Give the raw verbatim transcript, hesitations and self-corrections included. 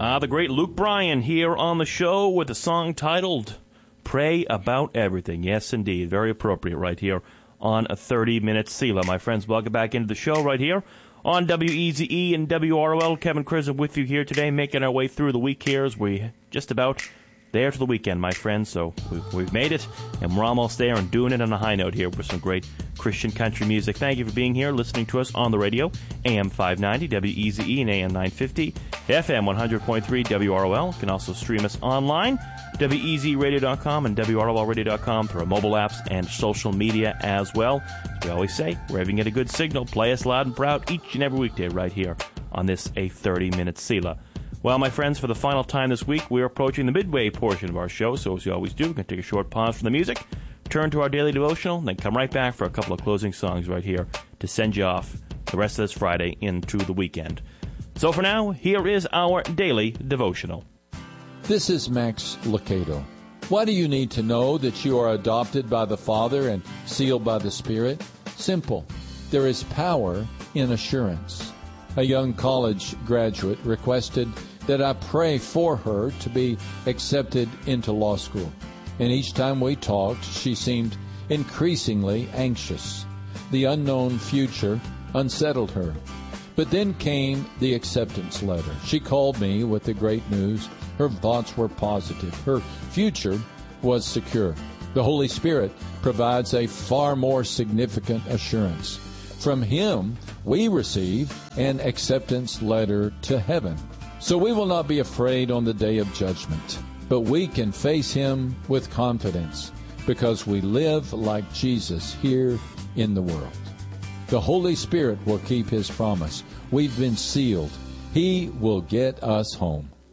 Uh, the great Luke Bryan here on the show with a song titled Pray About Everything. Yes, indeed. Very appropriate right here on a thirty-minute Selah. My friends, welcome back into the show right here on W E Z E and W R O L. Kevin Krizm with you here today, making our way through the week here as we just about there to the weekend, my friends. So we've, we've made it, and we're almost there and doing it on a high note here with some great Christian country music. Thank you for being here, listening to us on the radio, A M five ninety, W E Z E, and A M nine fifty, F M one hundred point three, W R O L. You can also stream us online, W E Z radio dot com and W R O L radio dot com, through our mobile apps and social media as well. As we always say, wherever you get a good signal, play us loud and proud each and every weekday right here on this A thirty-minute Selah. Well, my friends, for the final time this week, we're approaching the midway portion of our show, so as we always do, we're going to take a short pause from the music, turn to our daily devotional, and then come right back for a couple of closing songs right here to send you off the rest of this Friday into the weekend. So for now, here is our daily devotional. This is Max Lucado. Why do you need to know that you are adopted by the Father and sealed by the Spirit? Simple. There is power in assurance. A young college graduate requested that I pray for her to be accepted into law school. And each time we talked, she seemed increasingly anxious. The unknown future unsettled her. But then came the acceptance letter. She called me with the great news. Her thoughts were positive. Her future was secure. The Holy Spirit provides a far more significant assurance. From Him, we receive an acceptance letter to heaven. So we will not be afraid on the day of judgment, but we can face Him with confidence because we live like Jesus here in the world. The Holy Spirit will keep His promise. We've been sealed. He will get us home.